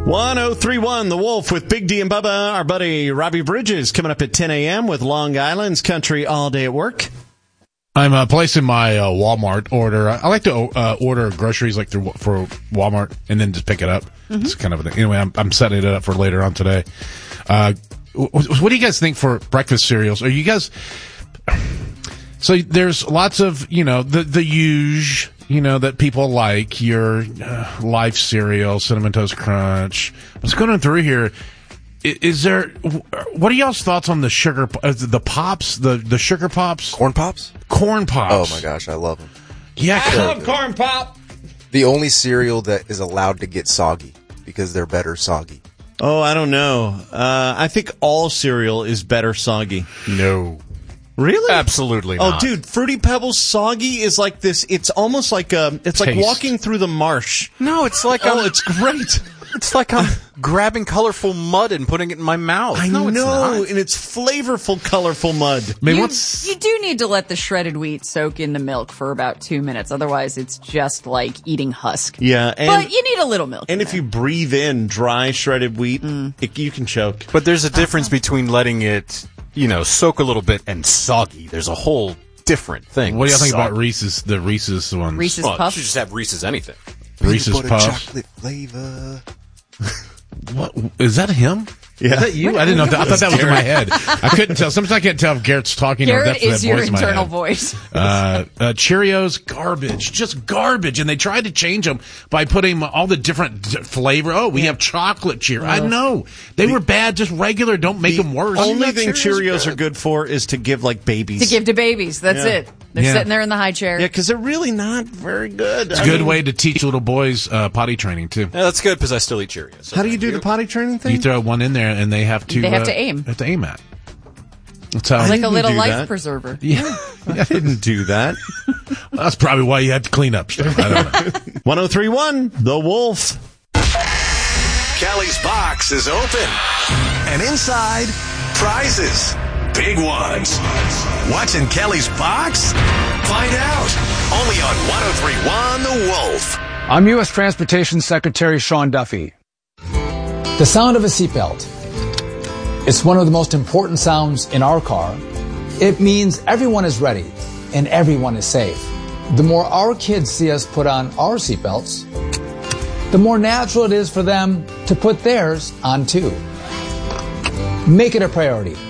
1031 The Wolf with Big D and Bubba. Our buddy Robbie Bridges coming up at 10 a.m. with Long Island's Country All Day at Work. I'm placing my Walmart order. I like to order groceries like for Walmart and then just pick it up. Mm-hmm. It's kind of anyway. I'm setting it up for later on today. What do you guys think for breakfast cereals? Are you guys? So there's lots of the huge that people like your Life cereal, Cinnamon Toast Crunch. I was going through here. Is there? What are y'all's thoughts on the sugar, the pops, the sugar pops, corn pops? Corn pops. Oh my gosh, I love them. Yeah, I love corn pop. The only cereal that is allowed to get soggy because they're better soggy. Oh, I don't know. I think all cereal is better soggy. No. Really? Absolutely not. Oh, dude, Fruity Pebbles soggy is like this. It's almost like it's like walking through the marsh. No, it's like it's great. It's like I'm grabbing colorful mud and putting it in my mouth. I know, and it's flavorful, colorful mud. You do need to let the shredded wheat soak in the milk for about 2 minutes. Otherwise, it's just like eating husk. Yeah, but you need a little milk. And if you breathe in dry shredded wheat, you can choke. But there's a difference between letting it, soak a little bit and soggy. There's a whole different thing. What do you think about Reese's? The Reese's ones. Reese's Puffs. You should just have Reese's anything. Reese's Puffs. Chocolate flavor. What is that? Him? Yeah. Is that you? I didn't know. I thought that was in my head. I couldn't tell. Sometimes I can't tell if Garrett's talking or Garrett that's is that your voice in my internal head. voice. Cheerios, garbage, just garbage, and they tried to change them by putting all the different flavor. Oh, we have chocolate Cheerios. I know they were bad, just regular. Don't make them worse. The only thing Cheerios are good for is to give like babies. To give to babies. That's it. They're sitting there in the high chair. Yeah, because they're really not very good. It's a good way to teach little boys potty training too. Yeah, that's good because I still eat Cheerios. So how do you do the potty training thing? You throw one in there, and they have to. They have to aim. Have to aim at. That's how. It's like a little do life that. preserver. Yeah, I didn't do that. That's probably why you had to clean up stuff. I don't know. 1031 The Wolf. Kelly's box is open. And inside, prizes. Big ones. What's in Kelly's box? Find out. Only on 1031 The Wolf. I'm U.S. Transportation Secretary Sean Duffy. The sound of a seatbelt. It's one of the most important sounds in our car. It means everyone is ready and everyone is safe. The more our kids see us put on our seatbelts, the more natural it is for them to put theirs on too. Make it a priority.